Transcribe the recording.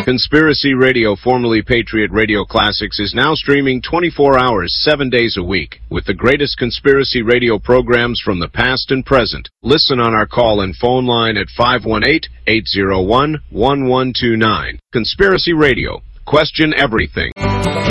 Conspiracy Radio, formerly Patriot Radio Classics, is now streaming 24 hours, 7 days a week, with the greatest conspiracy radio programs from the past and present. Listen on our call and phone line at 518-801-1129. Conspiracy Radio. Question everything.